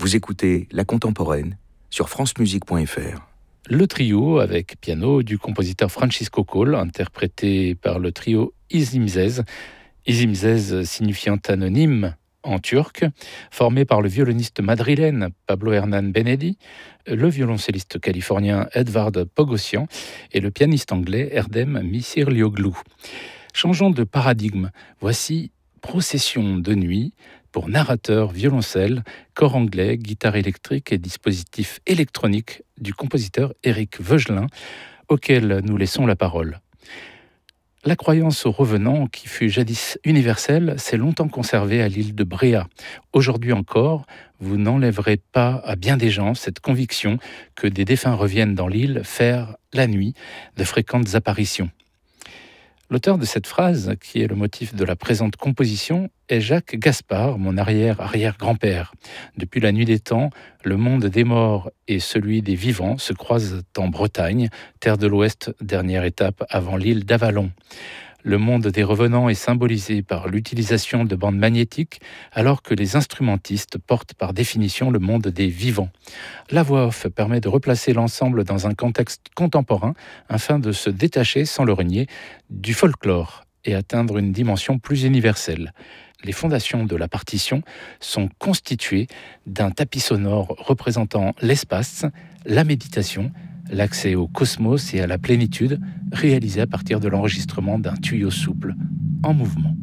Vous écoutez La Contemporaine sur francemusique.fr. Le trio avec piano du compositeur Francisco Coll, interprété par le trio İzimsiz, İzimsiz signifiant anonyme en turc, formé par le violoniste madrilène Pablo Hernán Benedi, le violoncelliste californien Edvard Pogosyan et le pianiste anglais Erdem Misirlioglu. Changeons de paradigme, voici Procession de nuit pour narrateur, violoncelle, corps anglais, guitare électrique et dispositif électronique du compositeur Éric Veugelin, auquel nous laissons la parole. La croyance au revenant, qui fut jadis universelle, s'est longtemps conservée à l'île de Bréa. Aujourd'hui encore, vous n'enlèverez pas à bien des gens cette conviction que des défunts reviennent dans l'île faire, la nuit, de fréquentes apparitions. L'auteur de cette phrase, qui est le motif de la présente composition, est Jacques Gaspard, mon arrière-arrière-grand-père. Depuis la nuit des temps, le monde des morts et celui des vivants se croisent en Bretagne, terre de l'Ouest, dernière étape avant l'île d'Avalon. Le monde des revenants est symbolisé par l'utilisation de bandes magnétiques, alors que les instrumentistes portent par définition le monde des vivants. La voix off permet de replacer l'ensemble dans un contexte contemporain afin de se détacher, sans le renier, du folklore et atteindre une dimension plus universelle. Les fondations de la partition sont constituées d'un tapis sonore représentant l'espace, la méditation, l'accès au cosmos et à la plénitude, réalisé à partir de l'enregistrement d'un tuyau souple en mouvement.